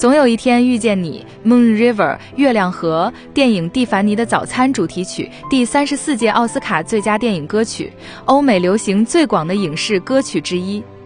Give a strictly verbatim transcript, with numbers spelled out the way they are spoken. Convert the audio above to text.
总有一天遇见你 Moon River 月亮河，电影《蒂凡尼的早餐》主题曲，第三十四届奥斯卡最佳电影歌曲，欧美流行最广的影视歌曲之一。